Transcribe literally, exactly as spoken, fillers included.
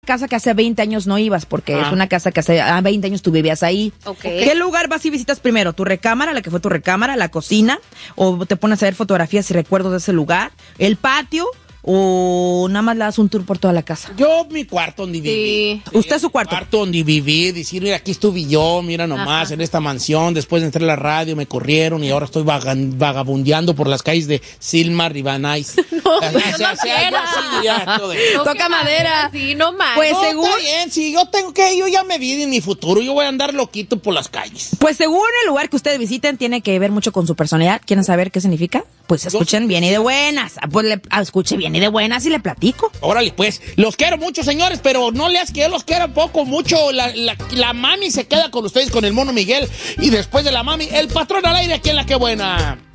casa que hace veinte años no ibas, porque Ah. es una casa que hace ah, veinte años tú vivías ahí. Okay. ¿Qué lugar vas y visitas primero? ¿Tu recámara, la que fue tu recámara, la cocina? ¿O te pones a ver fotografías y recuerdos de ese lugar? ¿El patio? ¿O nada más le das un tour por toda la casa? Yo, mi cuarto donde viví. Sí. ¿Usted su cuarto? cuarto donde viví, decir, mira, aquí estuve yo, mira nomás, Ajá. en esta mansión, después de entrar a la radio me corrieron y ahora estoy vagan- vagabundeando por las calles de Silmar y Van Nuys. No, O sea, yo o sea, no yo quiero. sí diría todo eso. No, Toca qué madera. Sí, no más. Pues, No, según- está bien, sí, yo tengo que, yo ya me vi en mi futuro, yo voy a andar loquito por las calles. Pues según el lugar que ustedes visiten, tiene que ver mucho con su personalidad. ¿Quieren saber qué significa? Pues escuchen bien y de buenas. Ah, Pues le, ah, escuche bien y de buenas y le platico. Órale, pues, los quiero mucho, señores, pero no leas que yo los quiero poco, mucho. La, la, la mami se queda con ustedes, con el mono Miguel, y después de la mami, el patrón al aire aquí en La Que Buena.